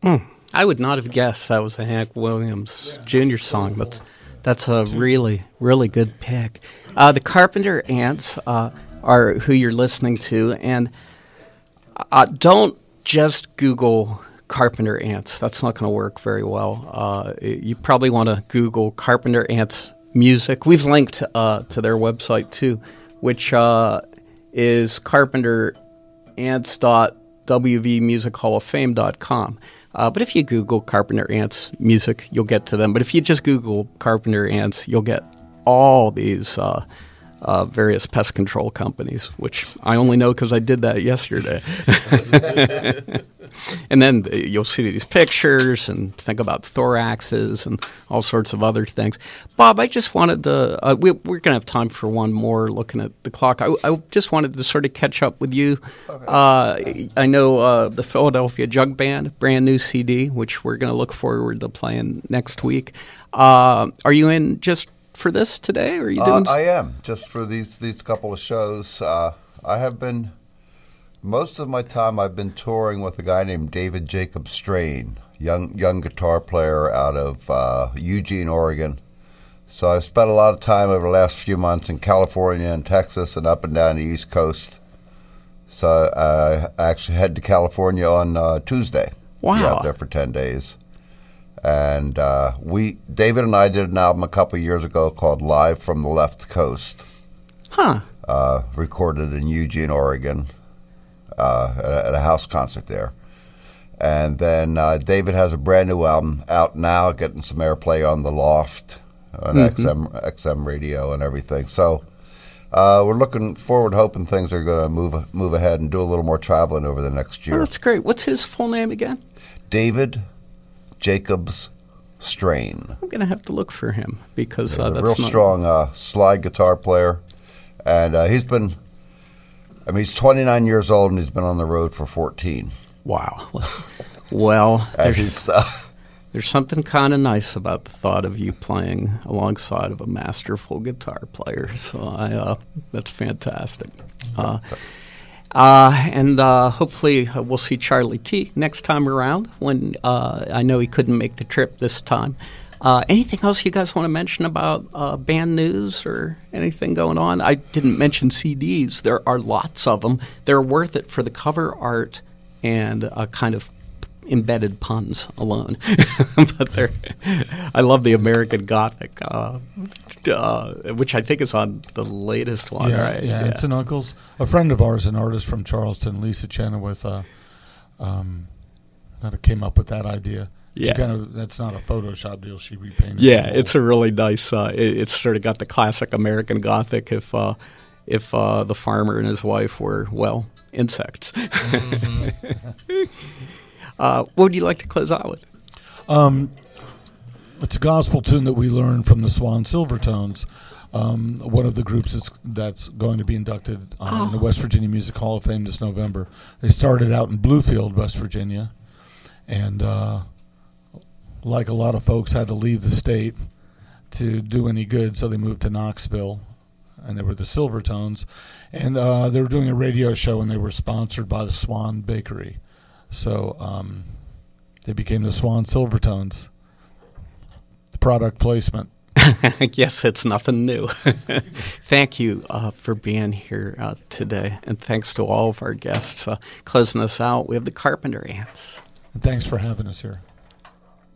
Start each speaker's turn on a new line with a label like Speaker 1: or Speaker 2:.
Speaker 1: I would not have guessed that was a Hank Williams Jr. song, but that's a really, really good pick. The Carpenter Ants are who you're listening to, and don't just Google Carpenter Ants. That's not going to work very well. You probably want to Google Carpenter Ants music. We've linked to their website too, which is carpenterants.wvmusichollofame.com. But if you Google Carpenter Ants music, you'll get to them. But if you just Google Carpenter Ants, you'll get all these various pest control companies, which I only know because I did that yesterday. And then you'll see these pictures and think about thoraxes and all sorts of other things. Bob, I just wanted to we're going to have time for one more looking at the clock. I just wanted to sort of catch up with you. Okay. I know the Philadelphia Jug Band, brand new CD, which we're going to look forward to playing next week. Are you in just for this today, or are you doing?
Speaker 2: I am just for these couple of shows. I have been most of my time. I've been touring with a guy named David Jacob Strain, young guitar player out of Eugene, Oregon. So I've spent a lot of time over the last few months in California and Texas and up and down the East Coast. So I actually head to California on Tuesday.
Speaker 1: Wow!
Speaker 2: Be out there for 10 days. And David and I did an album a couple of years ago called Live from the Left Coast.
Speaker 1: Huh.
Speaker 2: Recorded in Eugene, Oregon, at a house concert there. And then David has a brand new album out now, getting some airplay on The Loft, on XM radio and everything. So we're looking forward, hoping things are going to move ahead and do a little more traveling over the next year.
Speaker 1: Oh, that's great. What's his full name again?
Speaker 2: David Jacobs Strain.
Speaker 1: I'm going to have to look for him because
Speaker 2: that's
Speaker 1: a
Speaker 2: real strong slide guitar player. And he's 29 years old and he's been on the road for 14.
Speaker 1: Wow. Well, there's something kind of nice about the thought of you playing alongside of a masterful guitar player. So that's fantastic. And hopefully we'll see Charlie T next time around when I know he couldn't make the trip this time. Anything else you guys want to mention about band news or anything going on? I didn't mention CDs. There are lots of them. They're worth it for the cover art and kind of embedded puns alone. But I love the American Gothic, which I think is on the latest one, right?
Speaker 3: Yeah, it's an uncle's. A friend of ours, an artist from Charleston, Lisa Chenoweth, kind of came up with that idea.
Speaker 1: Yeah,
Speaker 3: that's not a Photoshop deal. She repainted.
Speaker 1: Yeah, it's a really nice. It's sort of got the classic American Gothic. If the farmer and his wife were insects. Mm-hmm. What would you like to close out with?
Speaker 3: It's a gospel tune that we learned from the Swan Silvertones, one of the groups that's going to be inducted in the West Virginia Music Hall of Fame this November. They started out in Bluefield, West Virginia, and like a lot of folks, had to leave the state to do any good, so they moved to Knoxville, and they were the Silvertones. And they were doing a radio show, and they were sponsored by the Swan Bakery. So they became the Swan Silvertones. The product placement.
Speaker 1: I guess it's nothing new. Thank you for being here today, and thanks to all of our guests. Closing us out, we have the Carpenter Ants.
Speaker 3: And thanks for having us here.